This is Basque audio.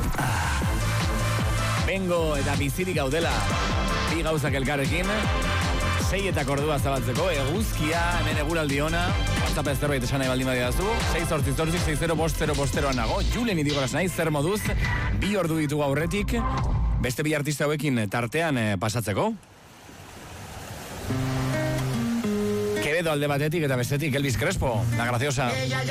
Bengo eta bizirik gaudela. Bi gauzak elkarrekin. 6 ordua zabaltzeko, eguzkia, hemen eguraldi ona. WhatsApp ez zerbait esan nahi baldin badiazu. 6-8-6-0-5-0-5-0 nago. Julen idigoraz nahi, zer moduz. 2 ordu ditugu aurretik. Beste 2 artista hauekin tartean pasatzeko. Quevedo alde batetik eta bestetik Elvis Crespo, la graciosa.